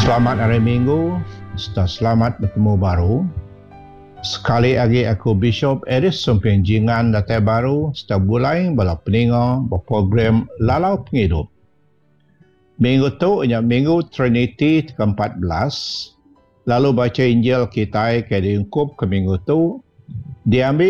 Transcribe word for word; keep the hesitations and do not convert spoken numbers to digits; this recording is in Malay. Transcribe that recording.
Selamat hari Minggu, serta selamat bertemu baru. Sekali lagi aku Bishop Eris Sumping Jingan datai baru serta bulai bala peninga berprogram Lalau Penghidup. Minggu tu ialah Minggu Trinity ke empat belas. Lalu baca Injil kita ke diungkup ke minggu tu diambil